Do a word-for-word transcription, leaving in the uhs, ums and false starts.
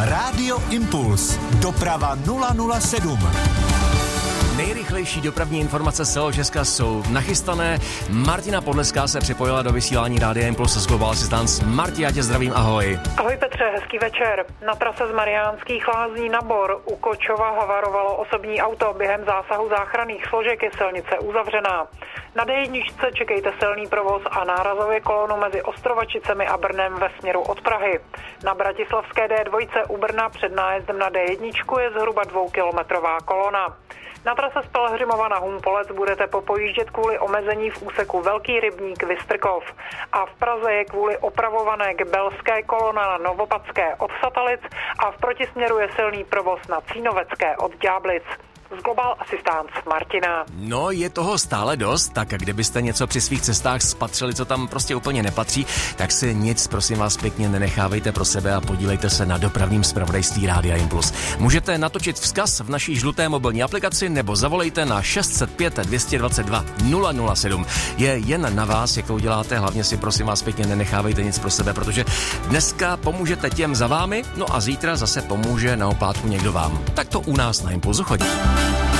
Rádio Impuls. Doprava nula nula sedm. Nejrychlejší dopravní informace z celého Česka jsou nachystané. Martina Podleská se připojila do vysílání Rádia Impuls z Global Assistance. Marti, já tě zdravím, ahoj. Ahoj Petře, hezký večer. Na trase z Mariánských Lázní na Bor u Kočova havarovalo osobní auto. Během zásahu záchranných složek je silnice uzavřená. Na dé jedna čekejte silný provoz a nárazově kolonu mezi Ostrovačicemi a Brnem ve směru od Prahy. Na bratislavské dé dva u Brna před nájezdem na dé jedna je zhruba dvoukilometrová kolona. Na trase z Pelhřimova na Humpolec budete popojíždět kvůli omezení v úseku Velký Rybník Vystrkov. A v Praze je kvůli opravované Kbelské kolona na Novopadské od Satalic a v protisměru je silný provoz na Cínovecké od Ďáblic. Z Global Assistance Martina. No, je toho stále dost, tak kdybyste něco při svých cestách spatřili, co tam prostě úplně nepatří, tak si nic, prosím vás pěkně, nenechávejte pro sebe a podílejte se na dopravním zpravodajství Rádia Impuls. Můžete natočit vzkaz v naší žluté mobilní aplikaci nebo zavolejte na šest set pět dvě stě dvacet dva nula nula sedm. Je jen na vás, jak to uděláte, hlavně si prosím vás pěkně nenechávejte nic pro sebe, protože dneska pomůžete těm za vámi, no a zítra zase pomůže na oplátku někdo vám. Tak to u nás na Impulsu chodí.